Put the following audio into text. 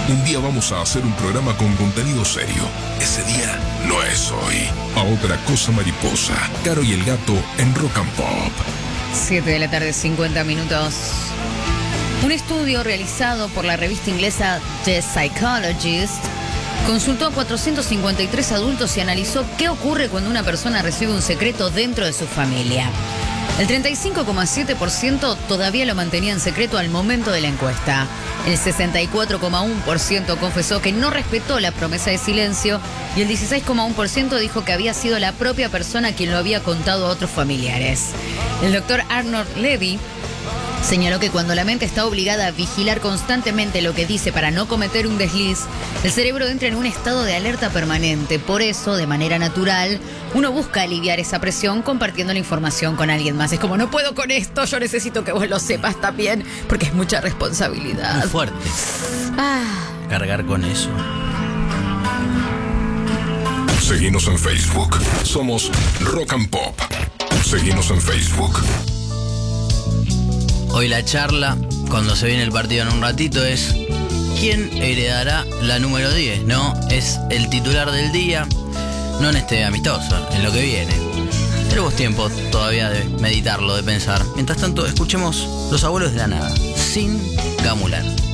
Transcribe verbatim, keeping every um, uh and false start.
Un día vamos a hacer un programa con contenido serio. Ese día no es hoy. A otra cosa mariposa. Caro y el gato en Rock and Pop. siete de la tarde, cincuenta minutos. Un estudio realizado por la revista inglesa The Psychologist consultó a cuatrocientos cincuenta y tres adultos y analizó qué ocurre cuando una persona recibe un secreto dentro de su familia. El treinta y cinco coma siete por ciento todavía lo mantenía en secreto al momento de la encuesta. El sesenta y cuatro coma uno por ciento confesó que no respetó la promesa de silencio y el dieciséis coma uno por ciento dijo que había sido la propia persona quien lo había contado a otros familiares. El doctor Arnold Levy señaló que cuando la mente está obligada a vigilar constantemente lo que dice para no cometer un desliz, el cerebro entra en un estado de alerta permanente. Por eso, de manera natural, uno busca aliviar esa presión compartiendo la información con alguien más. Es como, no puedo con esto, yo necesito que vos lo sepas también, porque es mucha responsabilidad. Muy fuerte. Ah. Cargar con eso. Seguinos en Facebook. Somos Rock and Pop. Seguinos en Facebook. Hoy la charla, cuando se viene el partido en un ratito, es ¿quién heredará la número diez? ¿No? Es el titular del día, no en este amistoso, en lo que viene. Tenemos tiempo todavía de meditarlo, de pensar. Mientras tanto, escuchemos Los Abuelos de la Nada, sin Gamulan.